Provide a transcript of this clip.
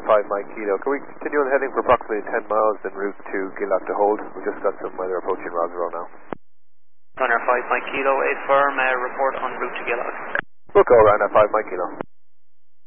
5 Mike Kilo. Can we continue on heading for approximately 10 miles en route to Gillock to hold? We just got some weather approaching Roswell now. Gunner 5 Mike Kilo, a firm report en route to Gillock. We'll go around at 5 Mike Kilo.